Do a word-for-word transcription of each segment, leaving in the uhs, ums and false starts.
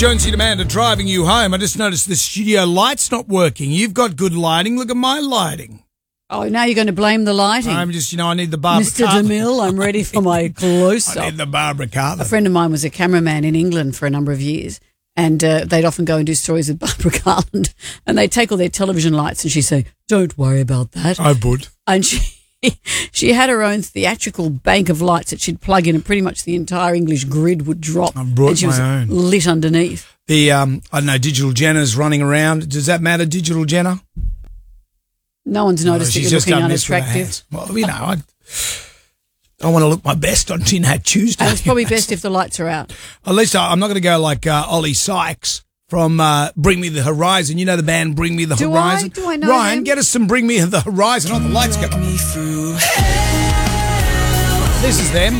Jonesy and Amanda driving you home. I just noticed the studio light's not working. You've got good lighting. Look at my lighting. Oh, now you're going to blame the lighting. I'm just, you know, I need the Barbara Mister Cartland. DeMille, I'm ready for my close-up. I need the Barbara Cartland. A friend of mine was a cameraman in England for a number of years, and uh, they'd often go and do stories with Barbara Cartland, and they'd take all their television lights, and she'd say, "Don't worry about that." I would. And she she had her own theatrical bank of lights that she'd plug in, and pretty much the entire English grid would drop. I brought and she my was own. lit underneath. The, um, I don't know, Digital Jenna's running around. Does that matter, Digital Jenna? No one's noticed No, that she's you're just looking done this with her unattractive. hands. Well, you know, I, I want to look my best on Tin Hat Tuesday. And it's probably best if the lights are out. At least I, I'm not going to go like uh, Ollie Sykes from uh, Bring Me the Horizon. You know the band Bring Me the Do Horizon? I? Do I know Ryan, them? get us some Bring Me the Horizon. Oh, the lights go. This is them.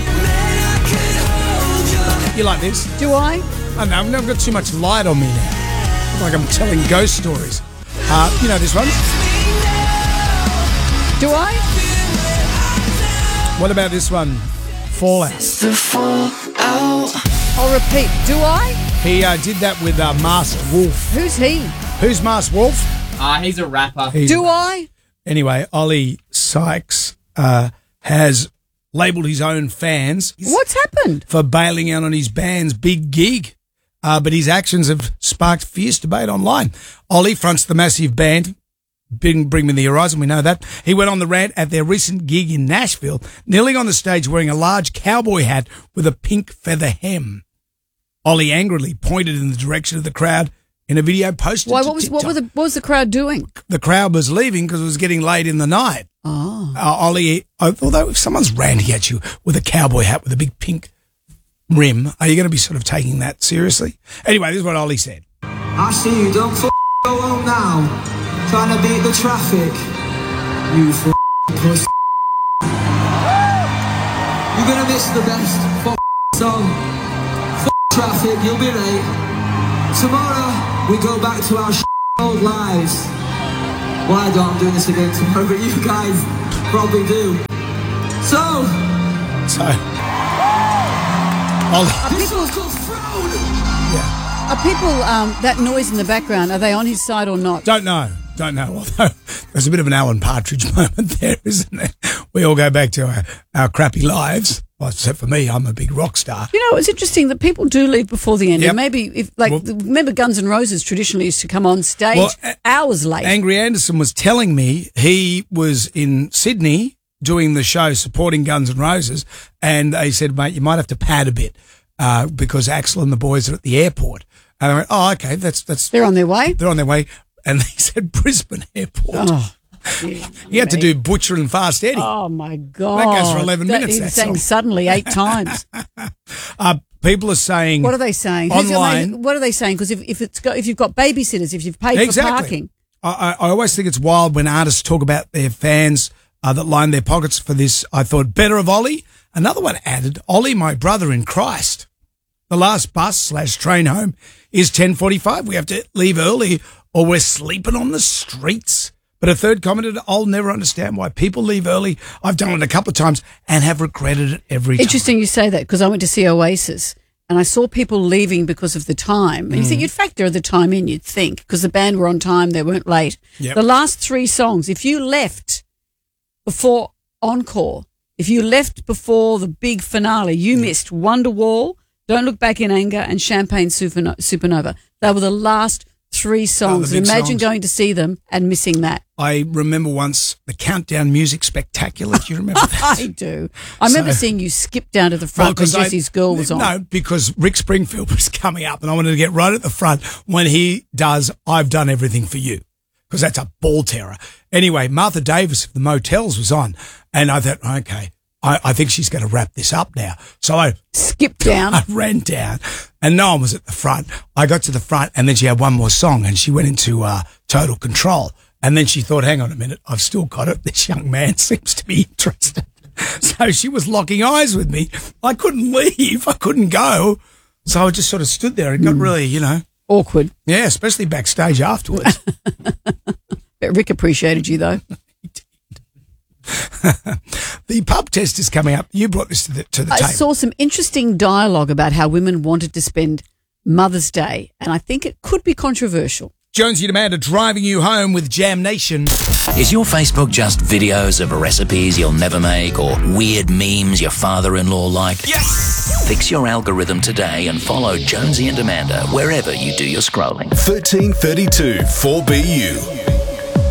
You like this? Do I? I know, I've never got too much light on me now. Like I'm telling ghost stories. Uh, you know this one? Do I? What about this one? Fallout. I'll repeat. Do I? He uh, did that with uh, Masked Wolf. Who's he? Who's Masked Wolf? Uh, he's a rapper. He's Do a- I? Anyway, Ollie Sykes uh, has labelled his own fans What's happened? for bailing out on his band's big gig. Uh, but his actions have sparked fierce debate online. Ollie fronts the massive band, Bring, Bring Me the Horizon, we know that. He went on the rant at their recent gig in Nashville, kneeling on the stage wearing a large cowboy hat with a pink feather hem. Ollie angrily pointed in the direction of the crowd in a video posted Why? to What was what, TikTok. were the, what was the crowd doing? The crowd was leaving because it was getting late in the night. Oh. Uh, Ollie, although if someone's ranting at you with a cowboy hat with a big pink rim, are you going to be sort of taking that seriously? Anyway, this is what Ollie said. I see you, don't f*** go home now, trying to beat the traffic. You f*** puss. You're gonna miss the best f*** song. F*** traffic, you'll be late. Tomorrow, we go back to our sh- old lives. Well, I don't, I'm doing this again tomorrow, but you guys probably do. So, So, Ollie, this one's called Throne. yeah, Are people, um, that noise in the background, are they on his side or not? don't know, don't know. Although there's a bit of an Alan Partridge moment there, isn't there? We all go back to our, our crappy lives. Well, except for me, I'm a big rock star. You know, it's interesting that people do leave before the end. Yep. And maybe, if like, Well- remember Guns N' Roses traditionally used to come on stage Well, a- hours late. Angry Anderson was telling me he was in Sydney doing the show supporting Guns N' Roses, and they said, mate, you might have to pad a bit uh, because Axl and the boys are at the airport. And I went, oh, okay, that's that's They're on their way. they're on their way. And they said Brisbane Airport. Oh, he had to do Butcher and Fast Eddie. oh my God. That goes for eleven That- minutes, He's that saying song. suddenly eight times. Uh, people are saying What are they saying? Who's your online. name? What are they saying? Because if, if, it's got, if you've got babysitters, if you've paid for Exactly. parking. I, I I always think it's wild when artists talk about their fans uh, that line their pockets for this. I thought better of Ollie. Another one added, Ollie, my brother in Christ. The last bus slash train home is ten forty-five. We have to leave early or we're sleeping on the streets. But a third commented, I'll never understand why people leave early. I've done it a couple of times and have regretted it every time. Interesting you say that because I went to see Oasis and I saw people leaving because of the time. And you Mm. think you'd factor the time in, you'd think, because the band were on time, they weren't late. Yep. The last three songs, if you left before Encore, if you left before the big finale, you missed Wonderwall, Don't Look Back in Anger, and Champagne Superno- Supernova. They were the last three songs. big and imagine songs. going to see them and missing that. I remember once the Countdown Music Spectacular. Do you remember that? I do. I remember So- seeing you skip down to the front because I- Jesse's Girl was on. No, because Rick Springfield was coming up and I wanted to get right at the front when he does I've Done Everything for You, because that's a ball terror. Anyway, Martha Davis of the Motels was on and I thought, okay, I, I think she's going to wrap this up now. So I, Skip down. I ran down and no one was at the front. I got to the front and then she had one more song and she went into uh, Total Control. And then she thought, hang on a minute, I've still got it. This young man seems to be interested. So she was locking eyes with me. I couldn't leave. I couldn't go. So I just sort of stood there and got really, you know, Awkward. yeah, especially backstage afterwards. But Rick appreciated you, though. The pub test is coming up. You brought this to the, to the I table. saw some interesting dialogue about how women wanted to spend Mother's Day, and I think it could be controversial. Jonesy and Amanda driving you home with Jam Nation. Is your Facebook just videos of recipes you'll never make or weird memes your father-in-law like? Yes! Fix your algorithm today and follow Jonesy and Amanda wherever you do your scrolling. thirteen thirty-two four B U.